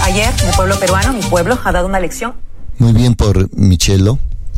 Ayer, el pueblo peruano, mi pueblo, ha dado una lección. Muy bien por Michelo,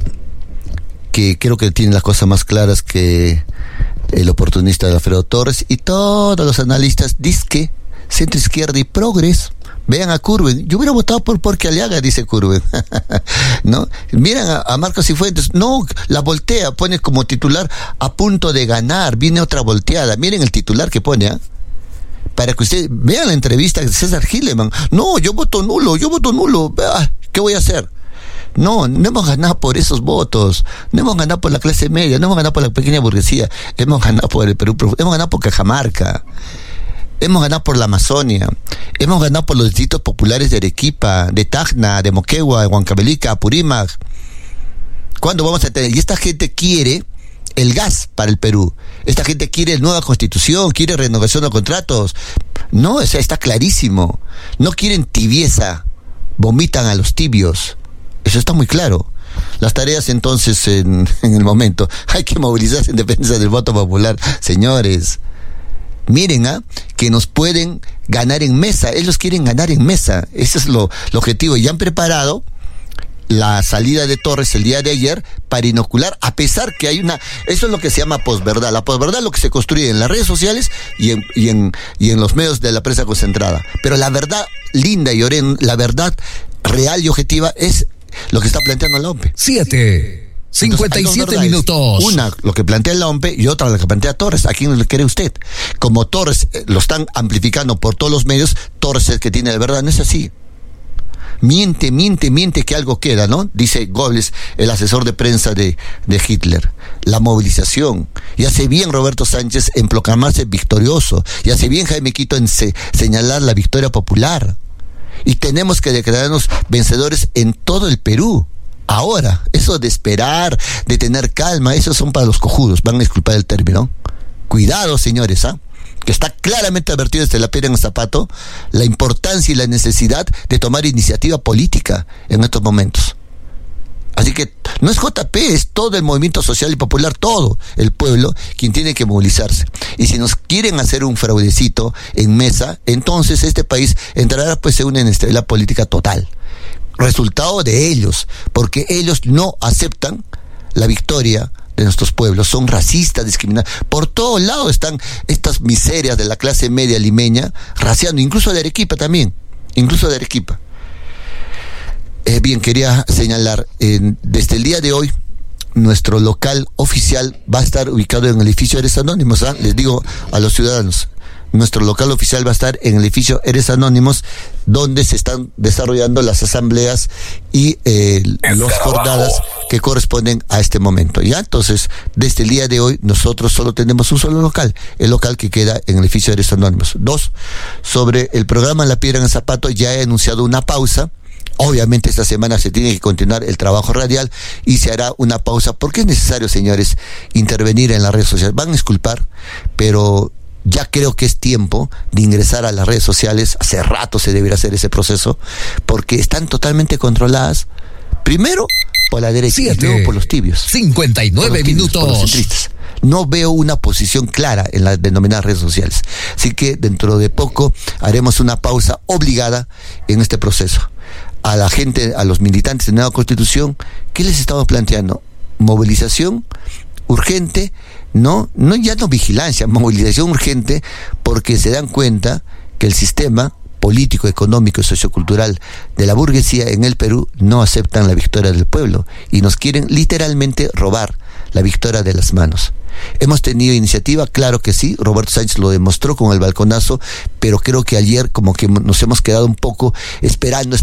que creo que tiene las cosas más claras que el oportunista de Alfredo Torres y todos los analistas disque, centro izquierda y progres. Vean a Curwen, yo hubiera votado por Porque Aliaga, dice Curwen. ¿No? Miren a Marcos Cifuentes, no, la voltea, pone como titular a punto de ganar, viene otra volteada, miren el titular que pone, ¿ah? Para que ustedes vean la entrevista de César Gileman. No, yo voto nulo. ¿Qué voy a hacer? No hemos ganado por esos votos, no hemos ganado por la clase media, no hemos ganado por la pequeña burguesía, hemos ganado por el Perú, hemos ganado por Cajamarca. Hemos ganado por la Amazonia, hemos ganado por los distritos populares de Arequipa, de Tacna, de Moquegua, de Huancavelica, Apurímac. ¿Cuándo vamos a tener? Y esta gente quiere el gas para el Perú. Esta gente quiere nueva constitución, quiere renovación de contratos. No, o sea, está clarísimo. No quieren tibieza, vomitan a los tibios. Eso está muy claro. Las tareas entonces en el momento. Hay que movilizarse en defensa del voto popular, señores. Miren, que nos pueden ganar en mesa. Ellos quieren ganar en mesa. Ese es lo objetivo. Y han preparado la salida de Torres el día de ayer para inocular, a pesar que hay eso es lo que se llama posverdad. La posverdad es lo que se construye en las redes sociales y en los medios de la prensa concentrada. Pero la verdad linda y la verdad real y objetiva es lo que está planteando la OMPE. 7:57 minutos. Una, lo que plantea la OMPE, y otra, lo que plantea Torres. ¿A quién le cree usted? Como Torres lo están amplificando por todos los medios, Torres es el que tiene la verdad. No es así. Miente que algo queda, ¿no? Dice Goebbels, el asesor de prensa de Hitler. La movilización. Y hace bien Roberto Sánchez en proclamarse victorioso. Y hace bien Jaime Quito en señalar la victoria popular. Y tenemos que declararnos vencedores en todo el Perú. Ahora, eso de esperar, de tener calma, esos son para los cojudos, van a disculpar el término. Cuidado, señores, que está claramente advertido desde la piedra en el zapato la importancia y la necesidad de tomar iniciativa política en estos momentos. Así que no es JP, es todo el movimiento social y popular, todo el pueblo quien tiene que movilizarse. Y si nos quieren hacer un fraudecito en mesa, entonces este país entrará pues en una inestabilidad política total. Resultado de ellos, porque ellos no aceptan la victoria de nuestros pueblos, son racistas, discriminados. Por todos lados están estas miserias de la clase media limeña, raciando, incluso de Arequipa también, Bien, quería señalar, desde el día de hoy, nuestro local oficial va a estar ubicado en el edificio Eres Anónimos, les digo a los ciudadanos. Nuestro local oficial va a estar en el edificio Eres Anónimos, donde se están desarrollando las asambleas y las jornadas que corresponden a este momento. ¿Ya? Entonces, desde el día de hoy, nosotros solo tenemos un solo local, el local que queda en el edificio Eres Anónimos. 2, sobre el programa La Piedra en el Zapato, ya he anunciado una pausa. Obviamente esta semana se tiene que continuar el trabajo radial y se hará una pausa, porque es necesario, señores, intervenir en las redes sociales. Van a disculpar, pero ya creo que es tiempo de ingresar a las redes sociales. Hace rato se debería hacer ese proceso, porque están totalmente controladas, primero por la derecha y luego por los tibios. 59 minutos. Por los centristas. No veo una posición clara en las denominadas redes sociales. Así que dentro de poco haremos una pausa obligada en este proceso. A la gente, a los militantes de Nueva Constitución, ¿qué les estamos planteando? Movilización urgente, no vigilancia, movilización urgente, porque se dan cuenta que el sistema político, económico y sociocultural de la burguesía en el Perú no aceptan la victoria del pueblo y nos quieren literalmente robar la victoria de las manos. ¿Hemos tenido iniciativa? Claro que sí, Roberto Sánchez lo demostró con el balconazo, pero creo que ayer como que nos hemos quedado un poco esperando,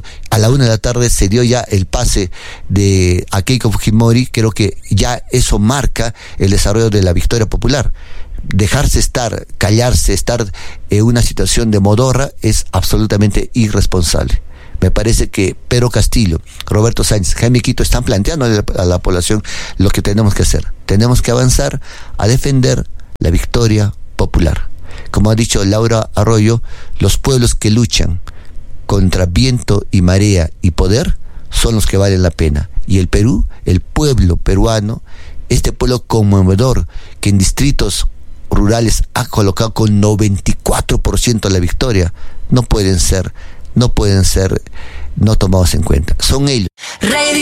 a la 1:00 p.m. se dio ya el pase de a Keiko Fujimori. Creo que ya eso marca el desarrollo de la victoria popular. Dejarse estar, callarse, estar en una situación de modorra es absolutamente irresponsable. Me parece que Pedro Castillo, Roberto Sánchez, Jaime Quito están planteando a la población lo que tenemos que hacer. Tenemos que avanzar a defender la victoria popular. Como ha dicho Laura Arroyo, los pueblos que luchan contra viento y marea y poder son los que valen la pena. Y el Perú, el pueblo peruano, este pueblo conmovedor que en distritos rurales ha colocado con 94% la victoria, no pueden ser no pueden ser no tomados en cuenta. Son ellos.